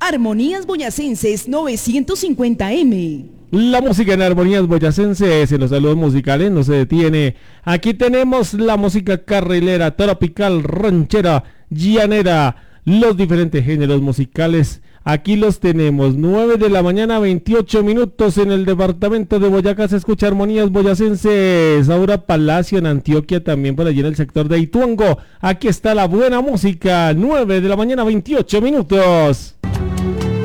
Armonías Boyacenses 950M. La música en Armonías Boyacenses, en los saludos musicales no se detiene. Aquí tenemos la música carrilera, tropical, ranchera, llanera, los diferentes géneros musicales. Aquí los tenemos, 9 de la mañana, 28 minutos en el departamento de Boyacá. Se escucha Armonías Boyacenses. Aura Palacio en Antioquia, también por allí en el sector de Ituango. Aquí está la buena música, 9 de la mañana, 28 minutos.